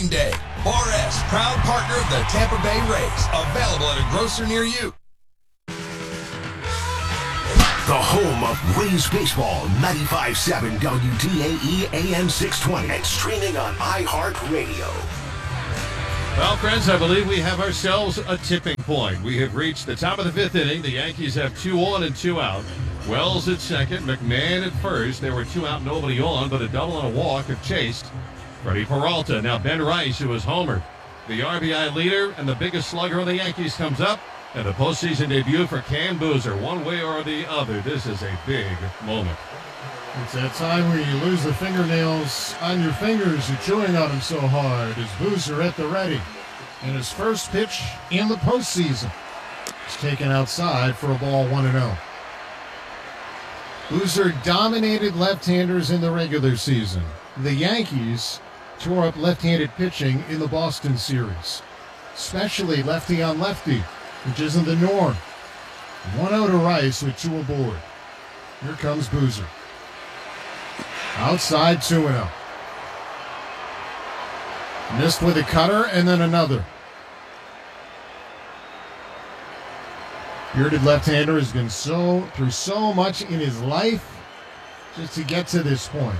Day. Bar S, proud partner of the Tampa Bay Rays. Available at a grocer near you. The home of Rays baseball, 95.7 WDAE AM 620 and streaming on iHeartRadio. Well, friends, I believe we have ourselves a tipping point. We have reached the top of the fifth inning. The Yankees have 2 on and 2 out. Wells at second, McMahon at first. There were 2 out, nobody on, but a double and a walk have chased Freddie Peralta. Now Ben Rice, who is homered, the RBI leader and the biggest slugger of the Yankees, comes up. And the postseason debut for Cam Boozer. One way or the other, this is a big moment. It's that time where you lose the fingernails on your fingers. You're chewing on them so hard. As Boozer at the ready. And his first pitch in the postseason is taken outside for a ball 1-0. Boozer dominated left-handers in the regular season. The Yankees tore up left-handed pitching in the Boston series, especially lefty on lefty, which isn't the norm. 1-0 to Rice with 2 aboard. Here comes Boozer. Outside 2-0. Missed with a cutter and then another. Bearded left-hander has been through so much in his life just to get to this point.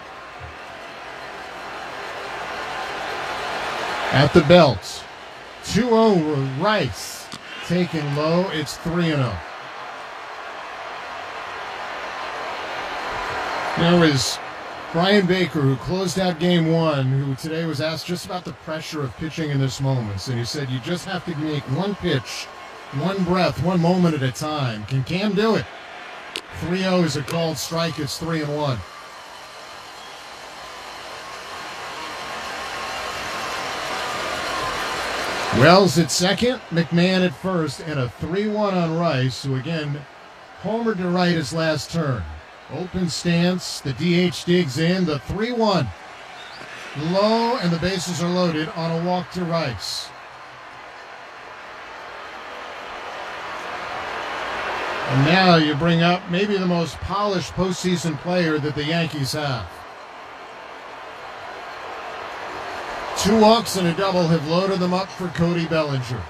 At the belt, 2-0 Rice. Taken low, it's 3-0. There was Brian Baker, who closed out game 1, who today was asked just about the pressure of pitching in this moment. And he said, you just have to make one pitch, one breath, one moment at a time. Can Cam do it? 3-0 is a called strike, it's 3-1. Wells at second, McMahon at first, and a 3-1 on Rice, who again homered to right his last turn. Open stance, the DH digs in, the 3-1. Low, and the bases are loaded on a walk to Rice. And now you bring up maybe the most polished postseason player that the Yankees have. 2 walks and a double have loaded them up for Cody Bellinger.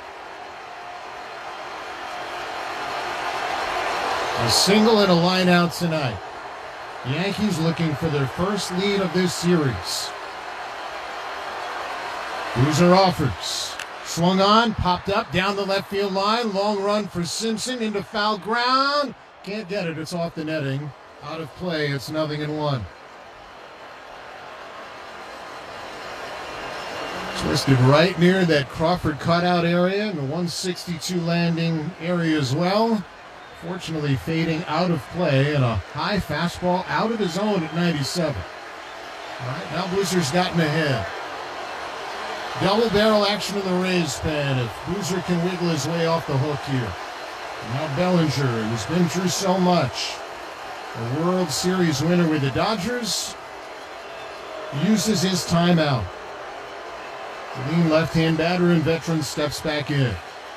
A single and a line out tonight. Yankees looking for their first lead of this series. Boozer offers. Swung on, popped up, down the left field line. Long run for Simpson into foul ground. Can't get it, it's off the netting. Out of play, it's 0-1. Twisted right near that Crawford cutout area and the 162 landing area as well. Fortunately fading out of play and a high fastball out of the zone at 97. All right, now Boozer's gotten ahead. Double barrel action in the Rays pen if Boozer can wiggle his way off the hook here. Now Bellinger, who's been through so much. A World Series winner with the Dodgers, uses his timeout. The lean left-hand batter and veteran steps back in.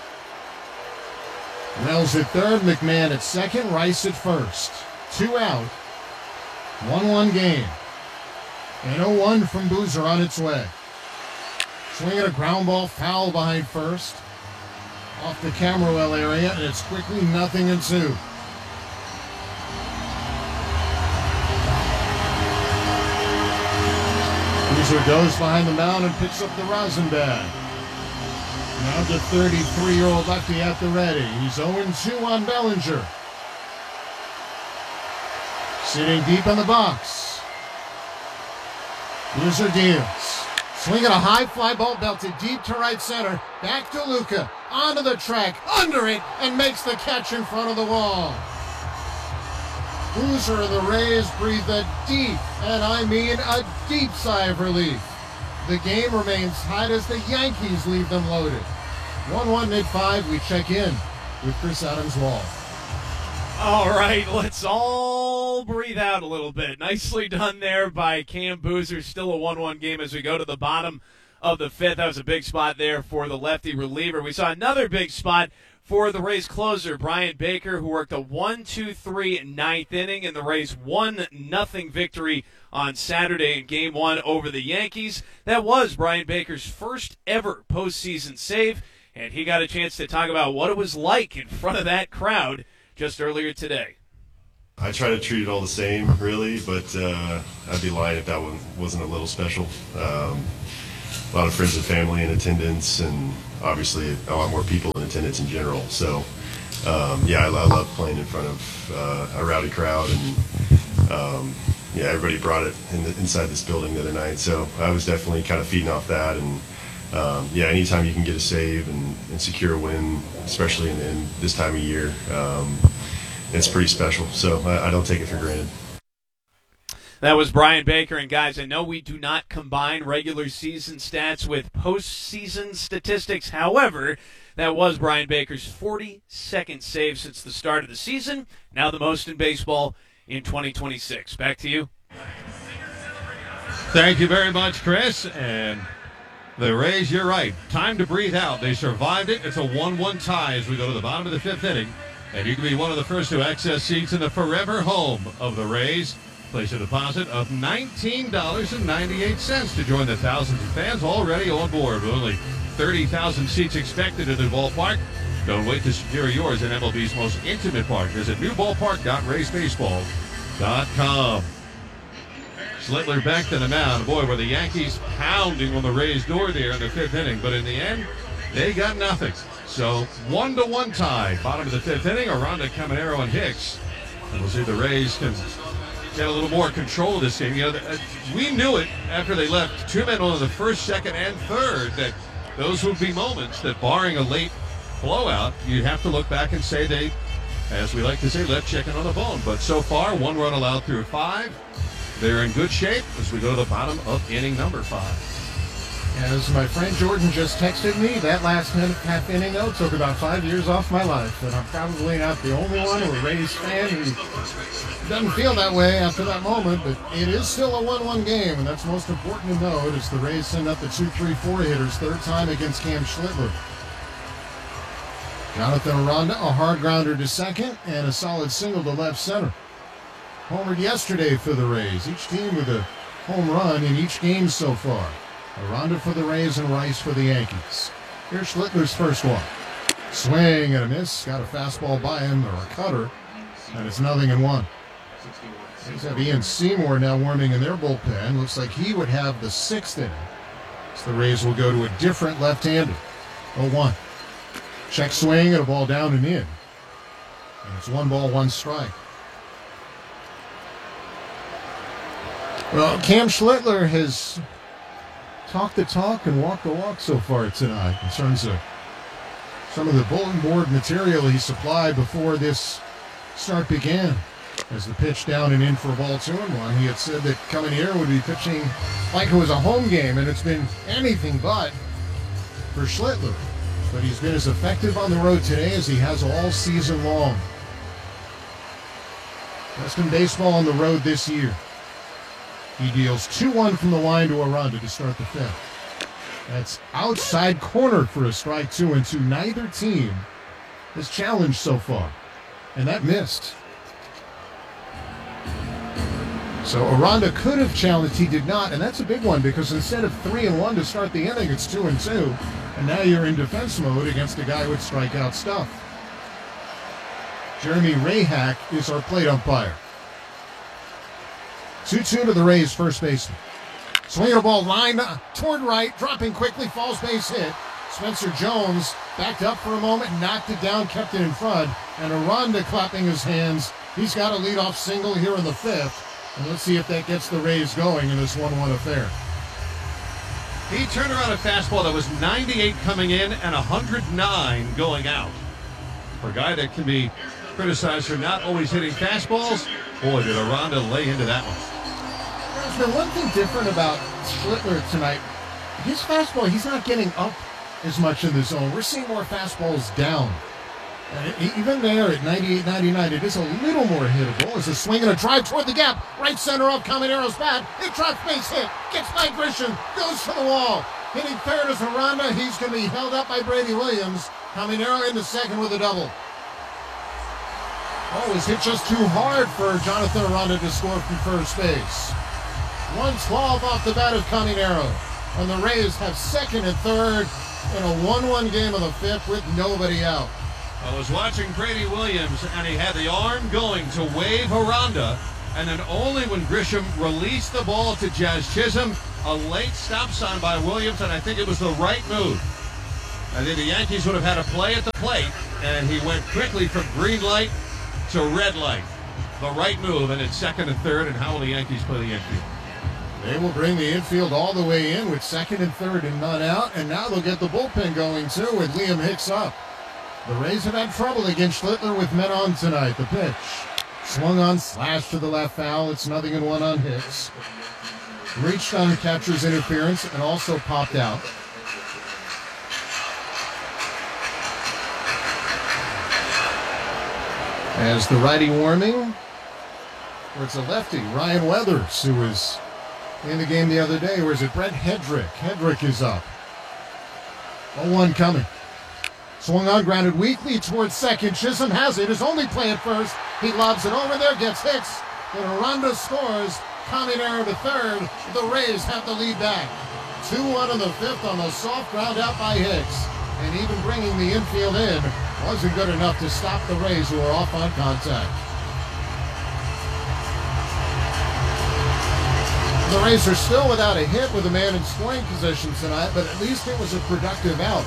Wells at third, McMahon at second, Rice at first. 2 out, 1-1 game. And 0-1 from Boozer on its way. Swinging a ground ball foul behind first. Off the Camberwell area, and it's quickly 0-2. Boozer goes behind the mound and picks up the rosin bag. Now the 33-year-old lefty at the ready. He's 0-2 on Bellinger. Sitting deep in the box. Boozer deals. Swinging a high fly ball belted deep to right center. Back to Luca. Onto the track. Under it. And makes the catch in front of the wall. Boozer and the Rays breathe a deep, and I mean a deep sigh of relief. The game remains tight as the Yankees leave them loaded. 1-1 mid-5, we check in with Chris Adams-Wall. All right, let's all breathe out a little bit. Nicely done there by Cam Boozer. Still a 1-1 game as we go to the bottom of the fifth. That was a big spot there for the lefty reliever. We saw another big spot for the Rays closer, Brian Baker, who worked a 1-2-3 ninth inning in the Rays 1-0 victory on Saturday in Game 1 over the Yankees. That was Brian Baker's first ever postseason save, and he got a chance to talk about what it was like in front of that crowd just earlier today. I try to treat it all the same, really, but I'd be lying if that one wasn't a little special. A lot of friends and family in attendance, and obviously a lot more people in attendance in general. So, I love playing in front of a rowdy crowd, and everybody brought it inside this building the other night. So I was definitely kind of feeding off that, and anytime you can get a save and secure a win, especially in this time of year, it's pretty special. So I don't take it for granted. That was Brian Baker. And guys, I know we do not combine regular season stats with postseason statistics. However, that was Brian Baker's 42nd save since the start of the season. Now the most in baseball in 2026. Back to you. Thank you very much, Chris. And the Rays, you're right. Time to breathe out. They survived it. It's a 1-1 tie as we go to the bottom of the fifth inning. And you can be one of the first to access seats in the forever home of the Rays. Place a deposit of $19.98 to join the thousands of fans already on board. With only 30,000 seats expected in the ballpark. Don't wait to secure yours in MLB's most intimate park. Visit newballpark.raysbaseball.com. Schlittler back to the mound. Boy, were the Yankees pounding on the Rays' door there in the fifth inning. But in the end, they got nothing. So 1-1 tie. Bottom of the fifth inning. Aranda, Caminero, and Hicks. And we'll see if the Rays can get a little more control of this game. You know, we knew it after they left two men on the first, second, and third that those would be moments that, barring a late blowout, you'd have to look back and say they, as we like to say, left chicken on the bone. But so far, one run allowed through five. They're in good shape as we go to the bottom of inning number 5. As my friend Jordan just texted me, that last half inning, though, took about 5 years off my life. And I'm probably not the only one or a Rays fan who doesn't feel that way after that moment. But it is still a 1-1 game, and that's most important to note as the Rays send up the 2-3-4 hitters, third time against Cam Schlittler. Jonathan Aranda, a hard grounder to second, and a solid single to left center. Homered yesterday for the Rays, each team with a home run in each game so far. Aranda for the Rays and Rice for the Yankees. Here's Schlittler's first one. Swing and a miss. Got a fastball by him, or a cutter, and it's 0-1. Rays have Ian Seymour now warming in their bullpen. Looks like he would have the 6th inning. So the Rays will go to a different left-hander. 0-1. Check swing and a ball down and in. And it's 1 ball, 1 strike. Well, Cam Schlittler has talked the talk and walked the walk so far tonight in terms of some of the bulletin board material he supplied before this start began. As the pitch down and in for a ball 2-1, he had said that coming here would be pitching like it was a home game, and it's been anything but for Schlittler. But he's been as effective on the road today as he has all season long. Best in baseball on the road this year. He deals 2-1 from the line to Aranda to start the fifth. That's outside corner for a strike, 2-2. Neither team has challenged so far, and that missed. So Aranda could have challenged, he did not, and that's a big one because instead of 3-1 to start the inning, it's 2-2, and now you're in defense mode against a guy with strikeout stuff. Jeremy Rayhack is our plate umpire. 2-2 to the Rays' first baseman. Swinging a ball line toward right, dropping quickly, falls base hit. Spencer Jones backed up for a moment, knocked it down, kept it in front, and Aranda clapping his hands. He's got a leadoff single here in the fifth, and let's see if that gets the Rays going in this 1-1 affair. He turned around a fastball that was 98 coming in and 109 going out. For a guy that can be criticized for not always hitting fastballs, boy, did Aranda lay into that one. There's been one thing different about Schlittler tonight. His fastball, he's not getting up as much in the zone. We're seeing more fastballs down. And even there at 98, 99, it is a little more hittable. It's a swing and a drive toward the gap. Right center up, Caminero's bat. It drops base hit. Gets by Grisham. Goes to the wall. Hitting third is Aranda. He's going to be held up by Brady Williams. Caminero into second with a double. Oh, was hit just too hard for Jonathan Aranda to score from first base. 112 off the bat of Caminero. And the Rays have second and third in a 1-1 game of the fifth with nobody out. I was watching Brady Williams, and he had the arm going to wave Aranda, and then only when Grisham released the ball to Jazz Chisholm, a late stop sign by Williams, and I think it was the right move. I think the Yankees would have had a play at the plate, and he went quickly from green light to red light. The right move, and it's second and third, and how will the Yankees play the infield? They will bring the infield all the way in with second and third and none out, and now they'll get the bullpen going too with Liam Hicks up. The Rays have had trouble against Schlittler with men on tonight. The pitch. Swung on, slashed to the left foul. It's 0-1 on Hicks. Reached on catcher's interference and also popped out. As the righty warming, or it's a lefty, Ryan Weathers, who was in the game the other day. Or is it Brett Hedrick? Hedrick is up. 0-1 coming. Swung on, grounded weakly towards second. Chisholm has it. His only play at first. He lobs it over there, gets Hicks. And Aranda scores. Caminero to third. The Rays have the lead back. 2-1 in the fifth on the soft ground out by Hicks. And even bringing the infield in wasn't good enough to stop the Rays, who are off on contact. The Rays are still without a hit with a man in scoring position tonight, but at least it was a productive out.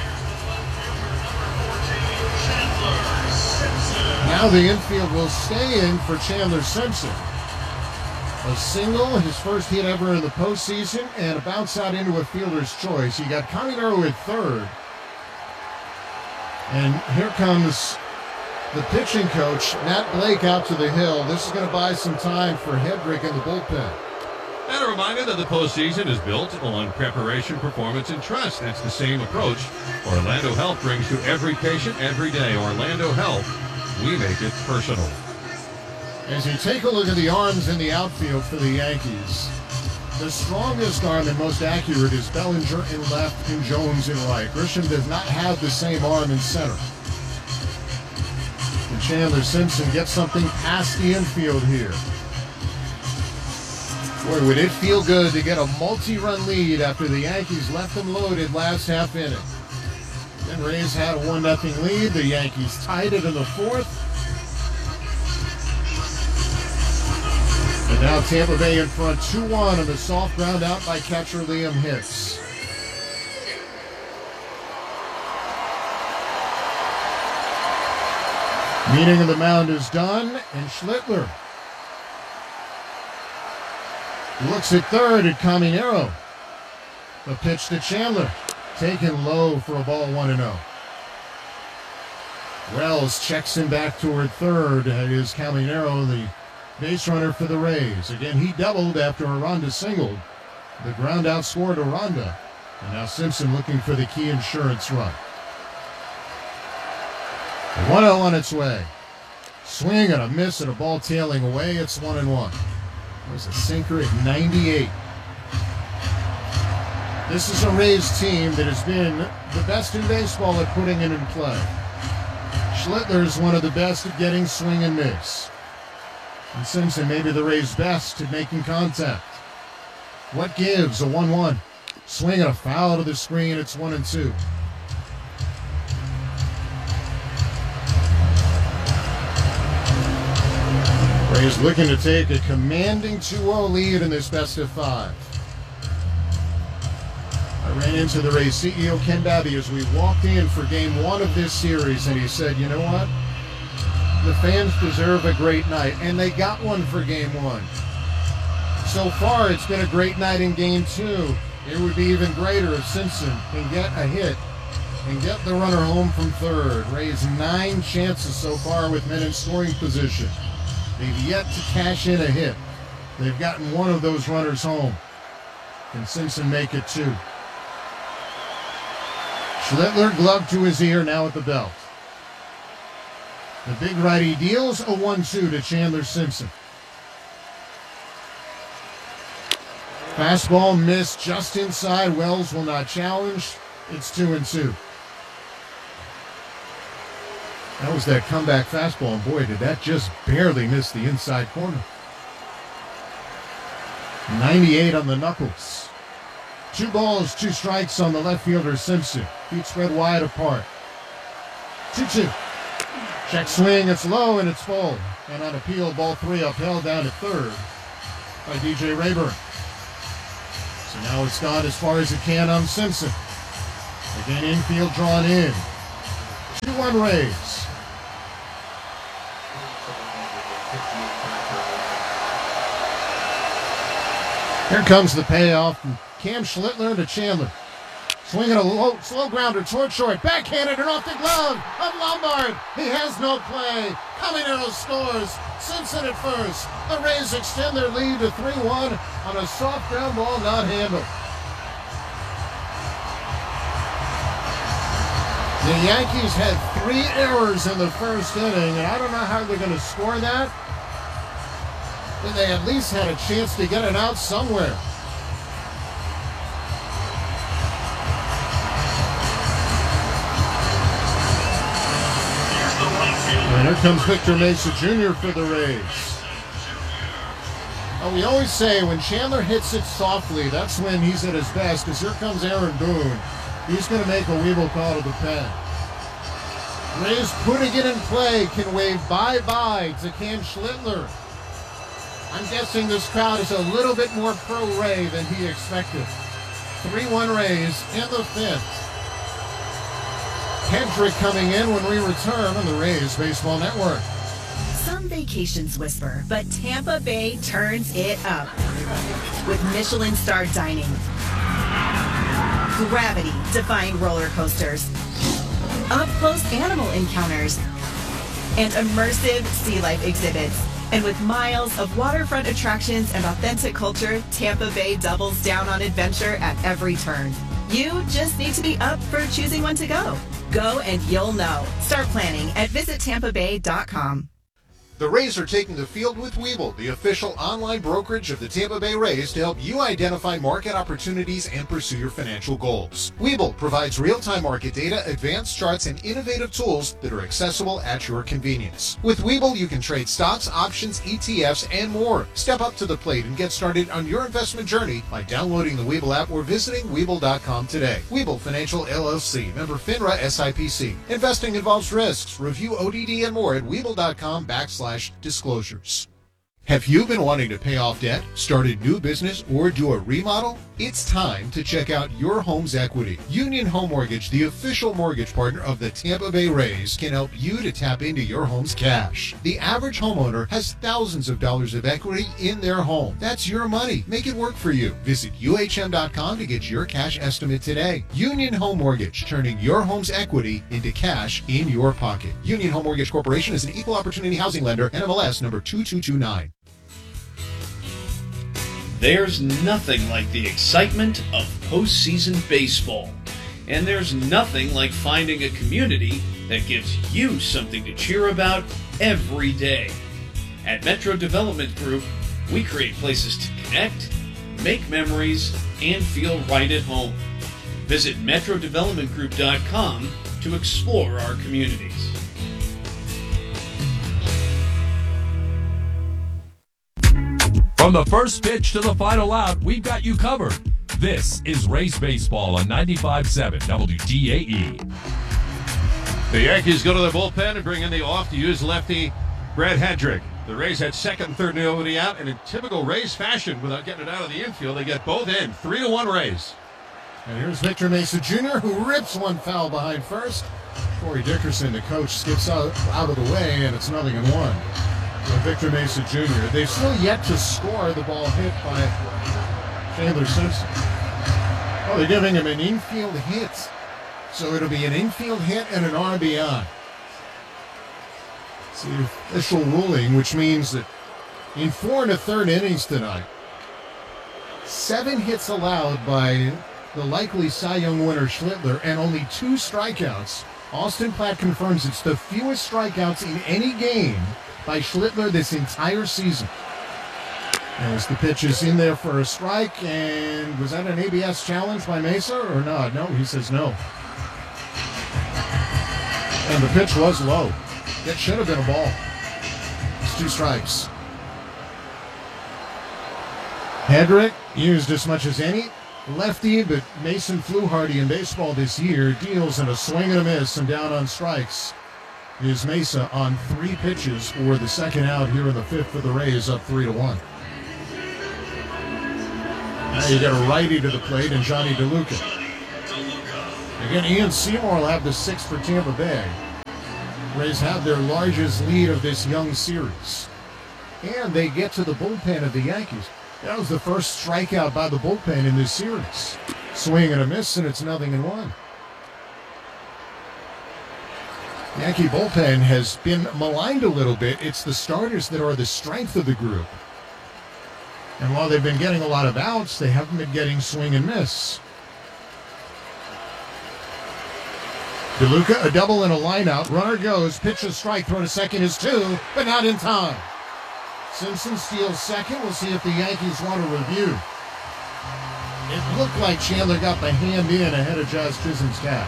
Now the infield will stay in for Chandler Simpson. A single, his first hit ever in the postseason, and a bounce out into a fielder's choice. You got Caminero at third. And here comes the pitching coach, Matt Blake, out to the hill. This is going to buy some time for Hedrick in the bullpen. And a reminder that the postseason is built on preparation, performance, and trust. That's the same approach Orlando Health brings to every patient every day. Orlando Health, we make it personal. As you take a look at the arms in the outfield for the Yankees, the strongest arm and most accurate is Bellinger in left and Jones in right. Grisham does not have the same arm in center. And Chandler Simpson gets something past the infield here. Boy, would it feel good to get a multi-run lead after the Yankees left them loaded last half inning. Then Rays had a 1-0 lead. The Yankees tied it in the fourth. And now Tampa Bay in front 2-1 on the soft ground out by catcher Liam Hicks. Meeting of the mound is done, and Schlittler looks at third at Caminero. The pitch to Chandler, taken low for a ball 1-0. Wells checks him back toward third. It is Caminero, the base runner for the Rays. Again, he doubled after Aranda singled. The ground out scored Aranda. And now Simpson looking for the key insurance run. 1-0 on its way. Swing and a miss and a ball tailing away. It's 1-1. There's a sinker at 98. This is a Rays team that has been the best in baseball at putting it in play. Schlittler is one of the best at getting swing and miss. And Simpson may be the Rays' best at making contact. What gives? A 1-1. Swing and a foul to the screen. It's 1-2. Rays looking to take a commanding 2-0 lead in this best of 5. I ran into the Rays CEO Ken Babby as we walked in for game 1 of this series, and he said, you know what? The fans deserve a great night, and they got one for game 1. So far, it's been a great night in game 2. It would be even greater if Simpson can get a hit and get the runner home from third. Rays 9 chances so far with men in scoring position. They've yet to cash in a hit. They've gotten one of those runners home. Can Simpson make it 2? Schlittler, glove to his ear, now at the belt. The big righty deals a 1-2 to Chandler Simpson. Fastball missed just inside. Wells will not challenge. It's 2-2. That was that comeback fastball, and boy, did that just barely miss the inside corner. 98 on the knuckles. 2 balls, 2 strikes on the left fielder Simpson. Feet spread wide apart. 2-2. Check swing, it's low and it's full. And on appeal, ball 3 upheld down to third by DJ Rayburn. So now it's gone as far as it can on Simpson. Again, infield drawn in. 2-1 Rays. Here comes the payoff from Cam Schlittler to Chandler. Swinging a slow grounder toward short. Backhanded and off the glove of Lombard. He has no play. Caminero scores. Simpson at first. The Rays extend their lead to 3-1 on a soft ground ball not handled. The Yankees had 3 errors in the first inning, and I don't know how they're going to score that. But they at least had a chance to get it out somewhere. And here comes Victor Mesa Jr. for the Rays. Well, we always say when Chandler hits it softly, that's when he's at his best, because here comes Aaron Boone. He's going to make a Weeble call to the pen. Rays putting it in play can wave bye-bye to Cam Schlittler. I'm guessing this crowd is a little bit more pro-Ray than he expected. 3-1 Rays in the 5th. Hendrick coming in when we return on the Rays Baseball Network. Some vacations whisper, but Tampa Bay turns it up with Michelin-star dining, gravity-defying roller coasters, up-close animal encounters, and immersive sea life exhibits. And with miles of waterfront attractions and authentic culture, Tampa Bay doubles down on adventure at every turn. You just need to be up for choosing when to go. Go and you'll know. Start planning at visitTampaBay.com. The Rays are taking the field with Weeble, the official online brokerage of the Tampa Bay Rays, to help you identify market opportunities and pursue your financial goals. Weeble provides real-time market data, advanced charts, and innovative tools that are accessible at your convenience. With Weeble, you can trade stocks, options, ETFs, and more. Step up to the plate and get started on your investment journey by downloading the Weeble app or visiting Weeble.com today. Weeble Financial LLC, member FINRA SIPC. Investing involves risks. Review ODD and more at Weeble.com/disclosures. Have you been wanting to pay off debt, start a new business, or do a remodel? It's time to check out Your Home's Equity. Union Home Mortgage, the official mortgage partner of the Tampa Bay Rays, can help you to tap into your home's cash. The average homeowner has thousands of dollars of equity in their home. That's your money. Make it work for you. Visit UHM.com to get your cash estimate today. Union Home Mortgage, turning your home's equity into cash in your pocket. Union Home Mortgage Corporation is an equal opportunity housing lender, NMLS number 2229. There's nothing like the excitement of postseason baseball. And there's nothing like finding a community that gives you something to cheer about every day. At Metro Development Group, we create places to connect, make memories, and feel right at home. Visit MetroDevelopmentGroup.com to explore our communities. From the first pitch to the final out, we've got you covered. This is Rays Baseball on 95.7 WDAE. The Yankees go to the bullpen and bring in the off-to-use lefty Brad Hendrick. The Rays had second and third nobody out, and in typical Rays fashion, without getting it out of the infield, they get both in. 3-1 Rays. And here's Victor Mesa Jr., who rips one foul behind first. Corey Dickerson, the coach, skips out of the way, and it's 0-1. Victor Mesa Jr. They've still yet to score the ball hit by Chandler Simpson. Oh, they're giving him an infield hit. So it'll be an infield hit and an RBI. It's the official ruling, which means that in 4 1/3 innings tonight, 7 hits allowed by the likely Cy Young winner Schlittler and only 2 strikeouts. Austin Platt confirms it's the fewest strikeouts in any game by Schlittler this entire season. As the pitch is in there for a strike, and was that an ABS challenge by Mesa or not? No, he says no. And the pitch was low. It should have been a ball. It's 2 strikes. Hedrick used as much as any lefty, but Mason Fluharty in baseball this year deals in a swing and a miss and down on strikes. Is Mesa on 3 pitches for the second out here in the 5th for the Rays, up 3-1. Now you got a righty to the plate and Johnny DeLuca. Again, Ian Seymour will have the 6th for Tampa Bay. Rays have their largest lead of this young series. And they get to the bullpen of the Yankees. That was the first strikeout by the bullpen in this series. Swing and a miss, and it's 0-1. Yankee bullpen has been maligned a little bit. It's the starters that are the strength of the group. And while they've been getting a lot of outs, they haven't been getting swing and miss. DeLuca, a double and a lineout. Runner goes, pitch a strike, throw to second is 2, but not in time. Simpson steals second. We'll see if the Yankees want a review. It looked like Chandler got the hand in ahead of Josh Chisholm's cap.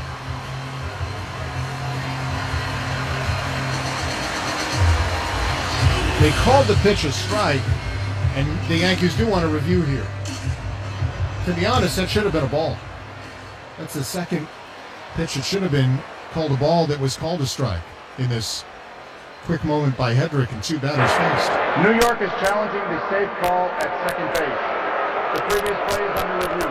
They called the pitch a strike, and the Yankees do want a review here. To be honest, that should have been a ball. That's the second pitch. It should have been called a ball that was called a strike in this quick moment by Hedrick and 2 batters faced. New York is challenging the safe call at second base. The previous play is under review.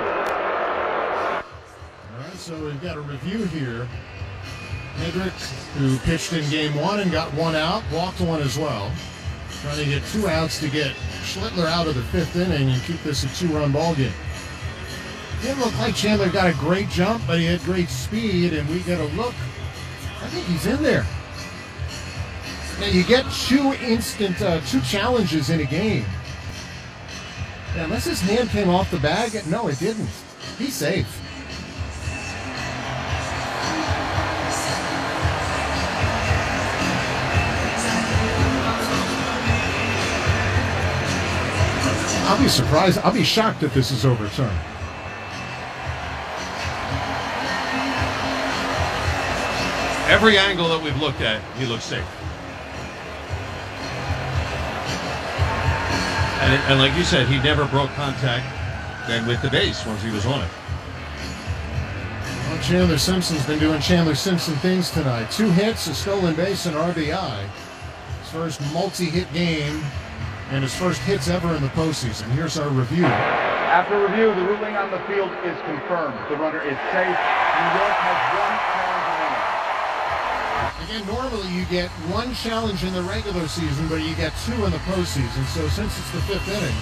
All right, so we've got a review here. Hedrick, who pitched in game 1 and got 1 out, walked 1 as well. Trying to get 2 outs to get Schlittler out of the 5th inning and keep this a 2-run ball game. Didn't look like Chandler got a great jump, but he had great speed, and we get a look. I think he's in there. Now you get 2 challenges in a game. Now, unless his hand came off the bag, no, it didn't. He's safe. I'll be surprised. I'll be shocked if this is overturned. Every angle that we've looked at, he looks safe. And like you said, he never broke contact then with the base once he was on it. Well, Chandler Simpson's been doing Chandler Simpson things tonight. 2 hits, a stolen base, and RBI. His first multi-hit game and his first hits ever in the postseason. Here's our review. After review, the ruling on the field is confirmed. The runner is safe. New York has 1 challenge remaining. Again, normally you get 1 challenge in the regular season, but you get 2 in the postseason. So since it's the 5th inning,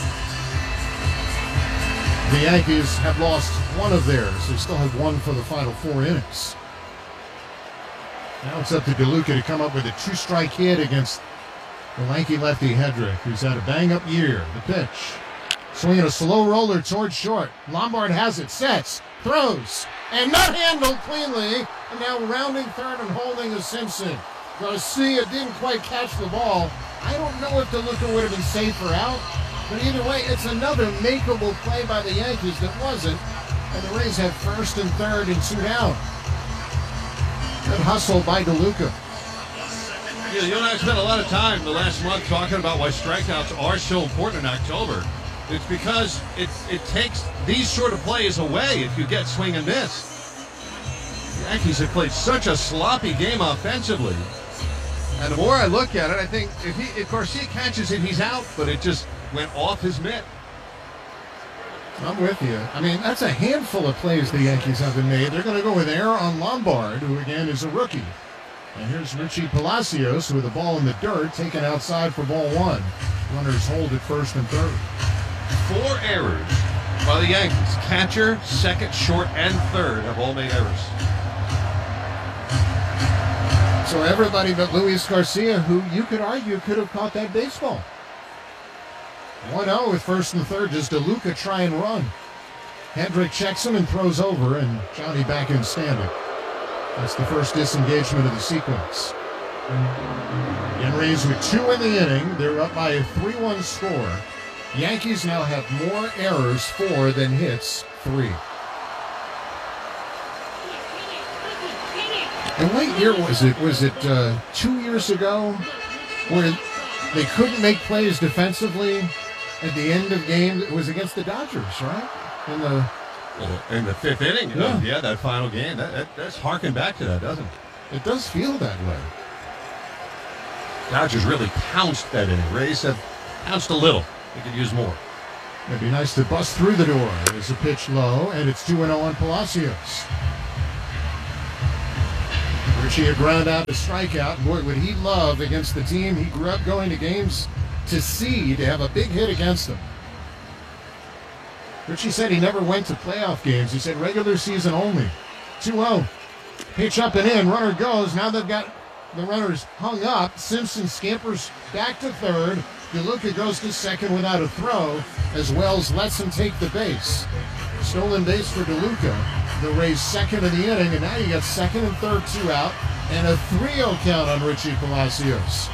the Yankees have lost 1 of theirs. They still have 1 for the final 4 innings. Now it's up to DeLuca to come up with a 2-strike hit against the lanky lefty Hedrick, who's had a bang-up year. The pitch. Swinging a slow roller towards short. Lombard has it, sets, throws, and not handled cleanly. And now rounding third and holding is Simpson. Garcia didn't quite catch the ball. I don't know if DeLuca would have been safe or out, but either way, it's another makeable play by the Yankees that wasn't. And the Rays have first and third and 2 down. Good hustle by DeLuca. Yeah, you and I spent a lot of time the last month talking about why strikeouts are so important in October. It's because it takes these sort of plays away if you get swing and miss. The Yankees have played such a sloppy game offensively. And the more I look at it, I think if Garcia catches it, he's out, but it just went off his mitt. I'm with you. I mean, that's a handful of plays the Yankees haven't made. They're going to go with error on Lombard, who again is a rookie. And here's Richie Palacios with the ball in the dirt, taken outside for ball 1. Runners hold at first and third. 4 errors by the Yankees. Catcher, second, short, and third have all made errors. So everybody but Luis Garcia, who you could argue could have caught that baseball. 1-0 with first and third. Does DeLuca try and run? Hedrick checks him and throws over, and Johnny back in standing. That's the first disengagement of the sequence. And Rays with 2 in the inning. They're up by a 3-1 score. Yankees now have more errors, 4, than hits, 3. And what year was it? Was it 2 years ago where they couldn't make plays defensively at the end of games? It was against the Dodgers, right? In the 5th inning? Yeah. That final game. That's harking back to that, doesn't it? It does feel that way. Dodgers really pounced that inning. Rays have pounced a little. They could use more. It'd be nice to bust through the door. There's a pitch low, and it's 2-0 on Palacios. Richie a ground out to strikeout. Boy, would he love against the team he grew up going to games to see to have a big hit against them. Richie said he never went to playoff games. He said regular season only. 2-0. Pitch up and in. Runner goes. Now they've got the runners hung up. Simpson scampers back to third. DeLuca goes to second without a throw as Wells lets him take the base. Stolen base for DeLuca. The Rays second in the inning, and now you got second and third, 2 out, and a 3-0 count on Richie Palacios.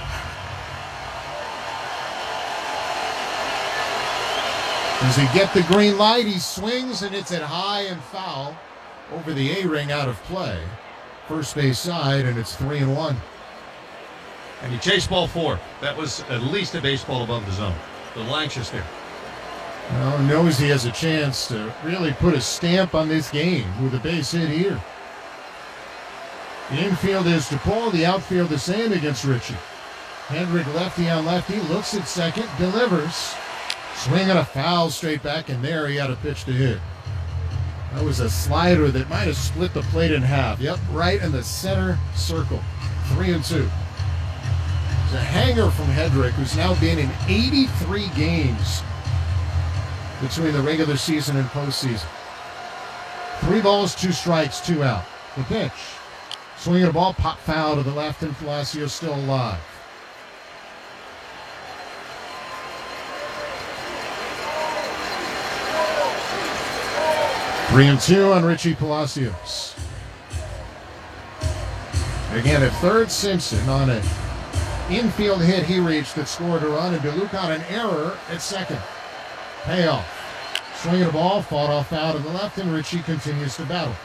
Does he get the green light? He swings, and it's at high and foul over the A-ring out of play. First base side, and it's 3-1. And he chased ball 4. That was at least a baseball above the zone. A little anxious there. Well, knows he has a chance to really put a stamp on this game with a base hit here. The infield is DePaul, the outfield the same against Richie. Hendrick lefty on lefty, looks at second, delivers. Swing and a foul straight back, and there he had a pitch to hit. That was a slider that might have split the plate in half. Yep, right in the center circle. 3-2. It's a hanger from Hendrick, who's now been in 83 games between the regular season and postseason. 3 balls, 2 strikes, 2 out. The pitch. Swinging a ball, pop foul to the left, and Palacios still alive. Three and 2 on Richie Palacios. Again at third, Simpson on an infield hit he reached that scored a run, and DeLuca on an error at second. Payoff. Swinging a ball, fought off foul to the left, and Richie continues to battle.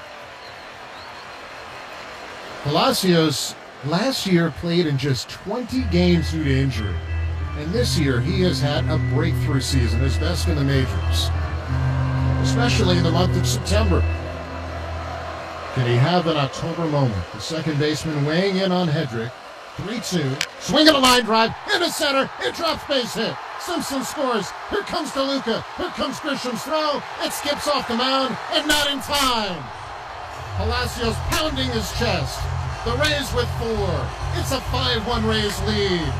Palacios last year played in just 20 games due to injury. And this year he has had a breakthrough season, his best in the majors. Especially in the month of September. Can he have an October moment? The second baseman weighing in on Hendrick. 3-2. Swinging a line drive into center. It drops base hit. Simpson scores. Here comes DeLuca. Here comes Grisham's throw. It skips off the mound and not in time. Palacios pounding his chest. The Rays with 4. It's a 5-1 Rays lead.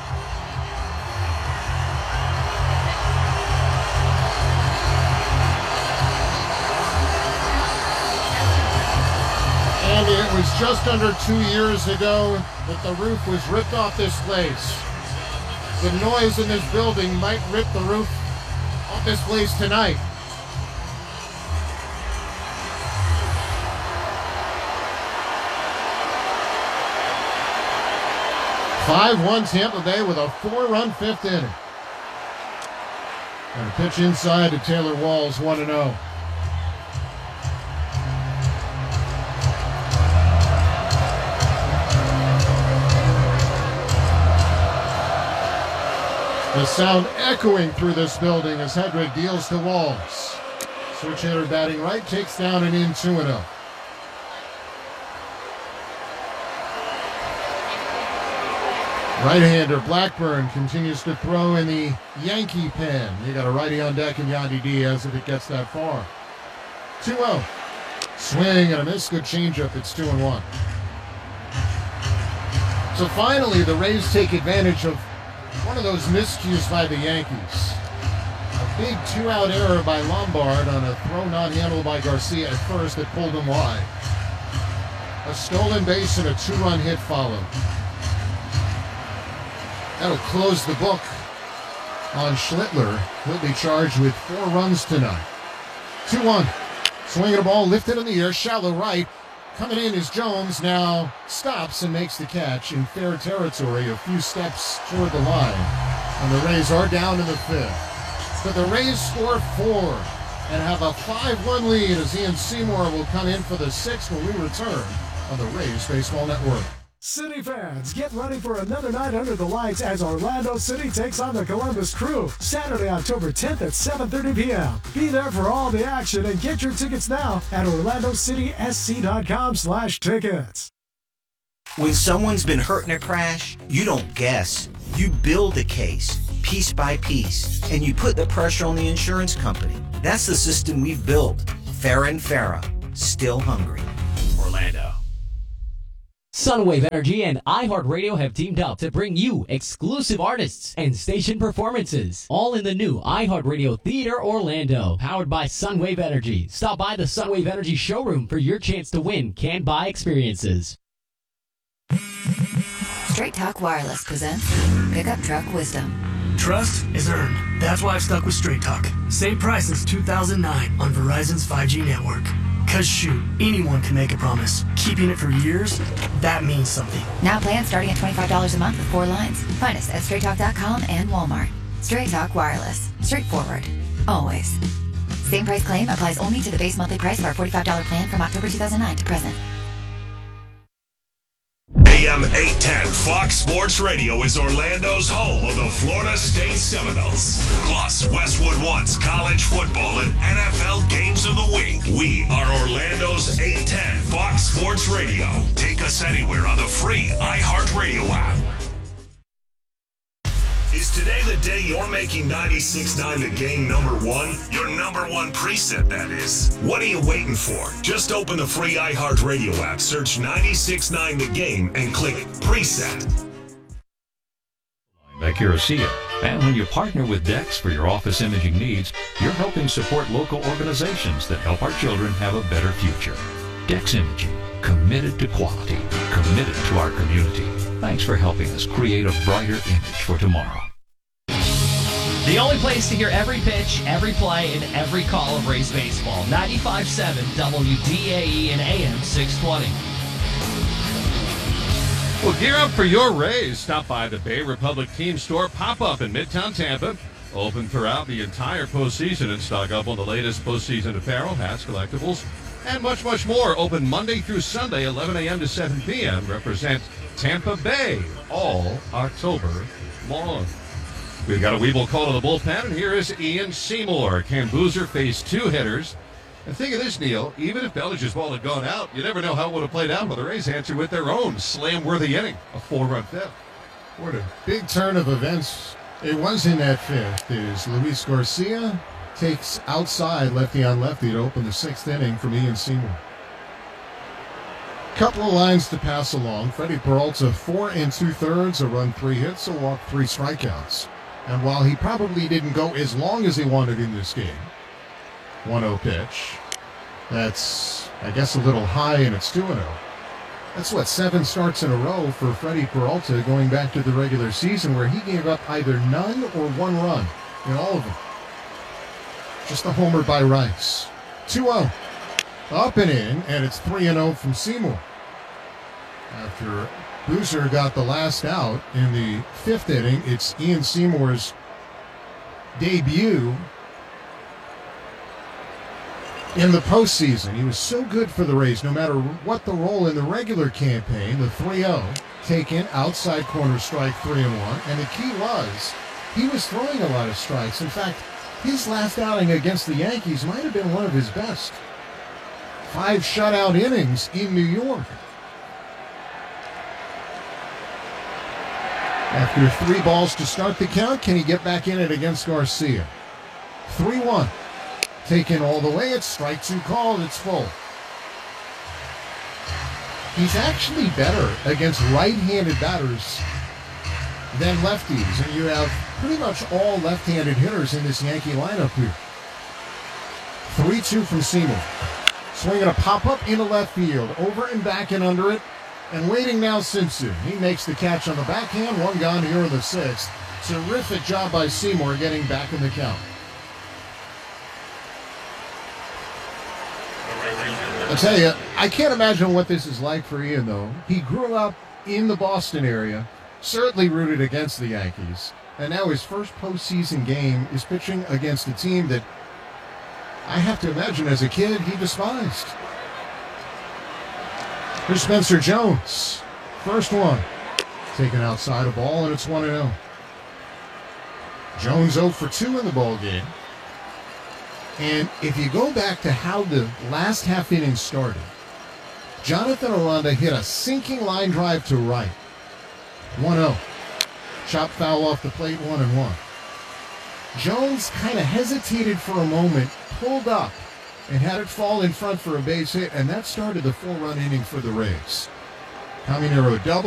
And it was just under 2 years ago that the roof was ripped off this place. The noise in this building might rip the roof off this place tonight. (5-1) Tampa Bay with a 4-run 5th inning. And a pitch inside to Taylor Walls, 1-0. The sound echoing through this building as Hendrick deals to Walls. Switch hitter batting right, takes down and in 2-0. Right-hander Blackburn continues to throw in the Yankee pen. You got a righty on deck in Yandy Diaz if it gets that far. 2-0. Swing and a miss. Good changeup. It's 2-1. So finally, the Rays take advantage of one of those miscues by the Yankees. A big 2-out error by Lombard on a throw not handled by Garcia at first that pulled him wide. A stolen base and a 2-run hit followed. That'll close the book on Schlittler. He'll be charged with 4 runs tonight. 2-1. Swinging a ball lifted in the air, shallow right. Coming in is Jones, now stops and makes the catch in fair territory, a few steps toward the line. And the Rays are down in the 5th. but the Rays score 4 and have a 5-1 lead as Ian Seymour will come in for the 6th when we return on the Rays Baseball Network. City fans, get ready for another night under the lights as Orlando City takes on the Columbus Crew. Saturday, October 10th at 7:30 p.m. Be there for all the action and get your tickets now at orlandocitysc.com/tickets. When someone's been hurt in a crash, you don't guess. You build a case, piece by piece, and you put the pressure on the insurance company. That's the system we've built. Farah and Farah, still hungry. Orlando. Sunwave Energy and iHeartRadio have teamed up to bring you exclusive artists and station performances, all in the new iHeartRadio Theater Orlando, powered by Sunwave Energy. Stop by the Sunwave Energy showroom for your chance to win can-buy experiences. Straight Talk Wireless presents Pickup Truck Wisdom. Trust is earned. That's why I've stuck with Straight Talk. Same price since 2009 on Verizon's 5G network. Cause shoot, anyone can make a promise. Keeping it for years, that means something. Now plans starting at $25 a month with 4 lines. Find us at straighttalk.com and Walmart. Straight Talk Wireless. Straightforward. Always. Same price claim applies only to the base monthly price of our $45 plan from October 2009 to present. AM 810 Fox Sports Radio is Orlando's home of the Florida State Seminoles. Plus, Westwood One's college football and NFL games of the week. We are Orlando's 810 Fox Sports Radio. Take us anywhere on the free iHeartRadio app. Is today the day you're making 96.9 The Game #1? Your #1 preset, that is. What are you waiting for? Just open the free iHeartRadio app, search 96.9 The Game, and click Preset. Accuracia. And when you partner with DEX for your office imaging needs, you're helping support local organizations that help our children have a better future. DEX Imaging, committed to quality, committed to our community. Thanks for helping us create a brighter image for tomorrow. The only place to hear every pitch, every play, and every call of Rays baseball. 95.7 WDAE and AM 620. Well, gear up for your Rays. Stop by the Bay Republic Team Store pop-up in Midtown Tampa. Open throughout the entire postseason and stock up on the latest postseason apparel, hats, collectibles, and much, much more. Open Monday through Sunday, 11 a.m. to 7 p.m. Represent Tampa Bay all October long. We've got a Weeble call to the bullpen, and here is Ian Seymour. Can Boozer face 2 hitters? And think of this, Neil. Even if Bellinger's ball had gone out, you never know how it would have played out, but the Rays answer with their own slam-worthy inning, a 4-run fifth. What a big turn of events it was in that 5th as Luis Garcia takes outside lefty on lefty to open the 6th inning from Ian Seymour. Couple of lines to pass along. Freddie Peralta, 4 2/3, a run, 3 hits, a walk, 3 strikeouts. And while he probably didn't go as long as he wanted in this game, 1-0 pitch. That's, I guess, a little high, and it's 2-0. That's 7 starts in a row for Freddie Peralta going back to the regular season where he gave up either none or 1 run in all of them. Just a homer by Rice. 2-0. Up and in, and it's 3-0 from Seymour. After Boozer got the last out in the 5th inning, it's Ian Seymour's debut in the postseason. He was so good for the Rays, no matter what the role in the regular campaign. The 3-0 taken outside corner strike, 3-1. And the key was he was throwing a lot of strikes. In fact, his last outing against the Yankees might have been one of his best. 5 shutout innings in New York. After 3 balls to start the count, can he get back in it against Garcia? 3-1. Taken all the way. It's strike 2 called. It's full. He's actually better against right-handed batters than lefties. And you have pretty much all left-handed hitters in this Yankee lineup here. 3-2 from Seymour. Swinging a pop-up into left field. Over and back and under it. And waiting now, Simpson. He makes the catch on the backhand. 1 gone here in the 6th. Terrific job by Seymour getting back in the count. I'll tell you, I can't imagine what this is like for Ian, though. He grew up in the Boston area, certainly rooted against the Yankees, And now his first postseason game is pitching against a team that I have to imagine as a kid he despised. Here's Spencer Jones. First one. Taken outside a ball, and it's 1-0. Jones 0 for 2 in the ball game. And if you go back to how the last half inning started, Jonathan Aranda hit a sinking line drive to right. 1-0. Chop foul off the plate, 1-1. Jones kind of hesitated for a moment, pulled up, and had it fall in front for a base hit, and that started the 4-run inning for the Rays. Caminero double.